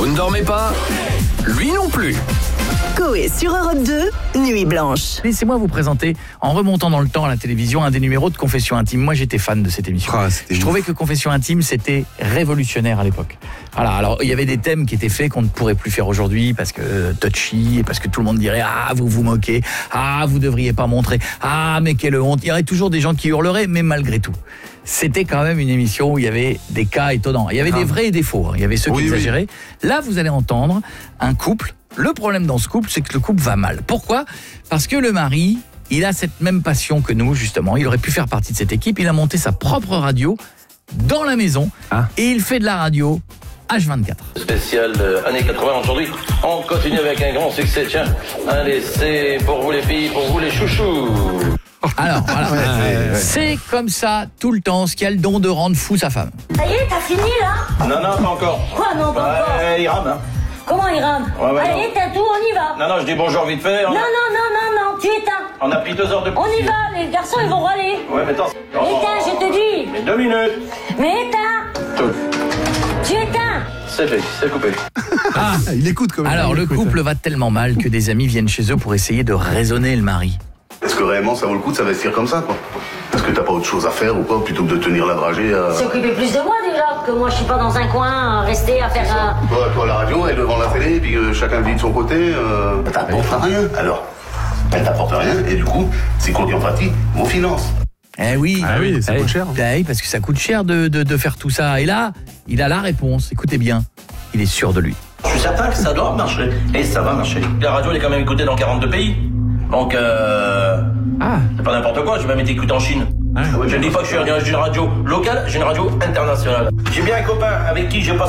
ne dormez pas? Lui non plus. Coé sur Europe 2, Nuit Blanche. Laissez-moi vous présenter, en remontant dans le temps à la télévision, un des numéros de Confession Intime. Moi, j'étais fan de cette émission. Je trouvais que Confession Intime, c'était révolutionnaire à l'époque. Voilà, alors il y avait des thèmes qui étaient faits qu'on ne pourrait plus faire aujourd'hui parce que touchy, et parce que tout le monde dirait « Ah, vous vous moquez. Ah, vous devriez pas montrer. Ah, mais quelle honte ». Il y aurait toujours des gens qui hurleraient, mais malgré tout. C'était quand même une émission où il y avait des cas étonnants. Il y avait des vrais et des faux. Il y avait ceux qui exagéraient. Là, vous allez entendre un couple. Le problème dans ce couple, c'est que le couple va mal. Pourquoi ? Parce que le mari, il a cette même passion que nous, justement. Il aurait pu faire partie de cette équipe. Il a monté sa propre radio dans la maison. Et il fait de la radio H24. Spécial années 80 aujourd'hui. On continue avec un grand succès. Tiens, allez, c'est pour vous les filles, pour vous les chouchous. Alors, voilà. C'est comme ça tout le temps, ce qui a le don de rendre fou sa femme. Ça y est, t'as fini là ? Non, pas encore. Quoi, non, pas encore ? Il rame, hein. Comment il rame ? Allez, éteins tout, on y va. Non, je dis bonjour vite fait. Non, tu éteins. On a pris 2 heures de plus. On y va, les garçons, ils vont râler. Ouais, mais attends. Éteins, je te dis. Mais 2 minutes. Mais éteins. Tout. Tu éteins. C'est fait, c'est coupé. Il écoute quand même. Alors, le couple va tellement mal que des amis viennent chez eux pour essayer de raisonner le mari. Est-ce que réellement ça vaut le coup de s'investir comme ça, quoi? Est-ce que t'as pas autre chose à faire ou quoi, plutôt que de tenir la dragée à... S'occuper plus de moi déjà, que moi je suis pas dans un coin, rester à faire un... Toi, la radio, elle devant la télé, et puis chacun vit de son côté, t'apportes rien. Alors, elle t'apporte rien, et du coup, c'est qu'on dit en pratique, on finance. Eh oui, ça coûte cher. Oui, parce que ça coûte cher de faire tout ça. Et là, il a la réponse. Écoutez bien, il est sûr de lui. Je suis certain que ça doit marcher. Et ça va marcher. La radio, elle est quand même écoutée dans 42 pays. Donc, c'est pas n'importe quoi, j'ai même été écouté en Chine. Je ne dis pas que j'ai une radio locale, j'ai une radio internationale. J'ai bien un copain avec qui je passe